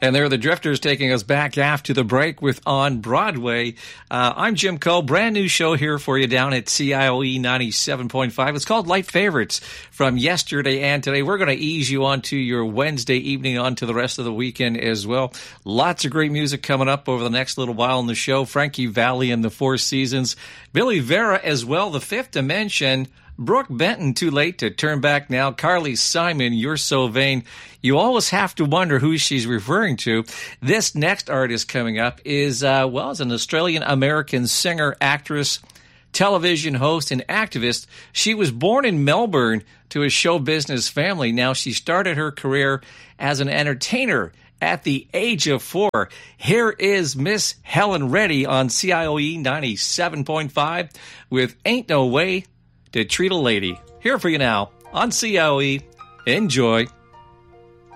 And they're the Drifters taking us back after the break with On Broadway. I'm Jim Coe. Brand new show here for you down at CIOE 97.5. It's called Light Favorites from yesterday and today. We're going to ease you onto your Wednesday evening, onto the rest of the weekend as well. Lots of great music coming up over the next little while in the show. Frankie Valli and the Four Seasons. Billy Vera as well, The Fifth Dimension. Brooke Benton, Too Late to Turn Back Now. Carly Simon, You're So Vain. You always have to wonder who she's referring to. This next artist coming up is, is an Australian-American singer, actress, television host, and activist. She was born in Melbourne to a show business family. Now, she started her career as an entertainer at the age of 4. Here is Miss Helen Reddy on CIOE 97.5 with Ain't No Way to Treat a Lady. Here for you now on CIOE. Enjoy.